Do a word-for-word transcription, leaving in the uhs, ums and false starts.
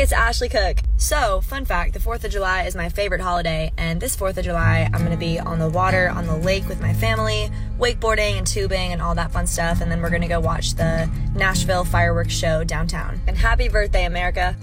it's Ashley Cook. So, fun fact, the fourth of July is my favorite holiday, and this fourth of July, I'm gonna be on the water, on the lake with my family, wakeboarding and tubing and all that fun stuff, and then we're gonna go watch the Nashville fireworks show downtown. And happy birthday, America!